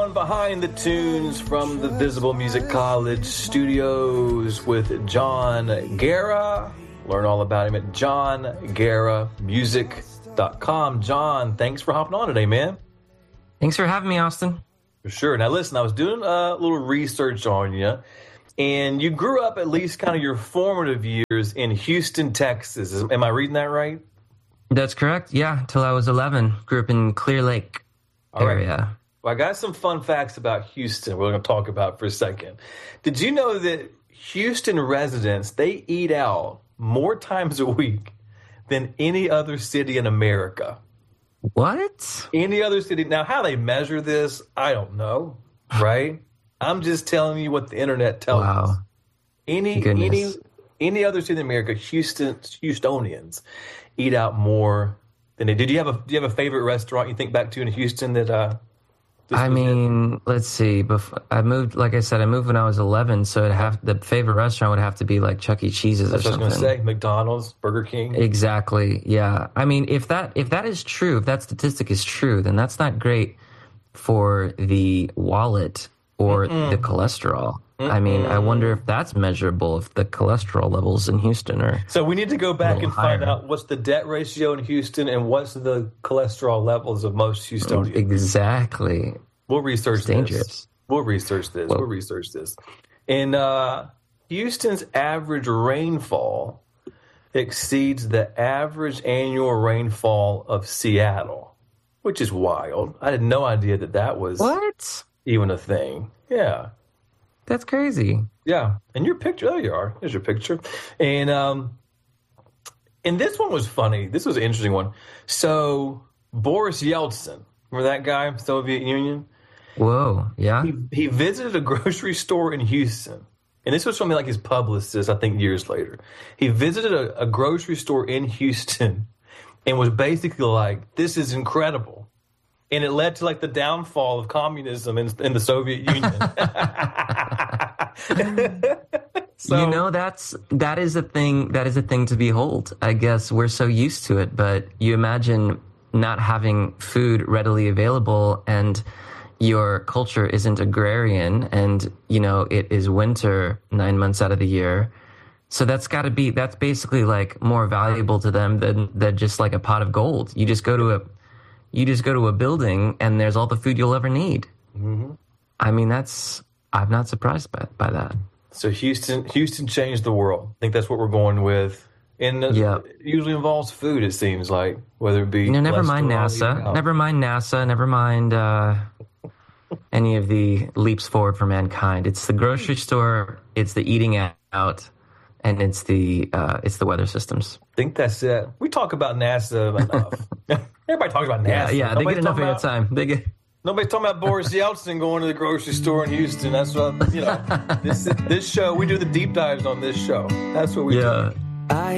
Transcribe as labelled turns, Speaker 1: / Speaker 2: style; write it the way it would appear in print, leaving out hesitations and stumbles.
Speaker 1: on Behind the Tunes from the Visible Music College studios with John Guerra. Learn all about him at johnguerramusic.com. John, thanks for hopping on today, man.
Speaker 2: Thanks for having me, Austin.
Speaker 1: For sure. Now, listen, I was doing a little research on you, and you grew up at least kind of your formative years in Houston, Texas. Am I reading that right?
Speaker 2: That's correct. Yeah, till I was 11. Grew up in Clear Lake area.
Speaker 1: Right. Well, I got some fun facts about Houston we're going to talk about for a second. Did you know that Houston residents, they eat out more times a week than any other city in America?
Speaker 2: What?
Speaker 1: Any other city. Now, how they measure this, I don't know, right? I'm just telling you what the internet tells us. Any other city in America, Houstonians eat out more than they do. Do you have a favorite restaurant you think back to in Houston that
Speaker 2: let's see. I moved when I was 11, so the favorite restaurant would have to be like Chuck E. Cheese's or something.
Speaker 1: That's what I was going to say. McDonald's, Burger King.
Speaker 2: Exactly. Yeah. I mean, if that is true, if that statistic is true, then that's not great for the wallet or the cholesterol. I mean, I wonder if that's measurable, if the cholesterol levels in Houston are.
Speaker 1: So we need to go back and find out what's the debt ratio in Houston and what's the cholesterol levels of most Houstonians.
Speaker 2: Exactly.
Speaker 1: We'll research
Speaker 2: dangerous.
Speaker 1: This. We'll research this. We'll research this. And Houston's average rainfall exceeds the average annual rainfall of Seattle, which is wild. I had no idea that was even a thing. Yeah.
Speaker 2: That's crazy.
Speaker 1: Yeah. And your picture, there you are. There's your picture. And this one was funny. This was an interesting one. So Boris Yeltsin, remember that guy, Soviet Union?
Speaker 2: Whoa, yeah.
Speaker 1: He visited a grocery store in Houston. And this was from like his publicist, I think, years later. He visited a grocery store in Houston and was basically like, this is incredible. And it led to like the downfall of communism in the Soviet Union.
Speaker 2: So, that is a thing to behold. I guess we're so used to it, but you imagine not having food readily available and your culture isn't agrarian and, it is winter 9 months out of the year. So that's basically like more valuable to them than just like a pot of gold. You just go to a building and there's all the food you'll ever need. Mm-hmm. I mean, I'm not surprised by that.
Speaker 1: So Houston changed the world. I think that's what we're going with. And it usually involves food, it seems like, whether it be...
Speaker 2: never mind NASA. Never mind NASA. Never mind any of the leaps forward for mankind. It's the grocery store, it's the eating out, and it's the weather systems.
Speaker 1: I think that's it. We talk about NASA enough. Everybody talks about NASA.
Speaker 2: Yeah, they get enough of your time.
Speaker 1: Nobody's talking about Boris Yeltsin going to the grocery store in Houston. That's what, this show, we do the deep dives on this show. That's what we do.